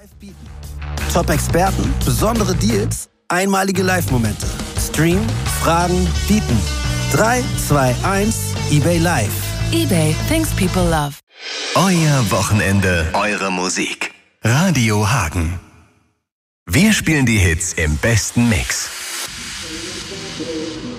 bieten. Top-Experten, besondere Deals, einmalige Live-Momente. Streamen, fragen, bieten. 3, 2, 1, eBay Live. eBay, things people love. Euer Wochenende, eure Musik. Radio Hagen. Wir spielen die Hits im besten Mix.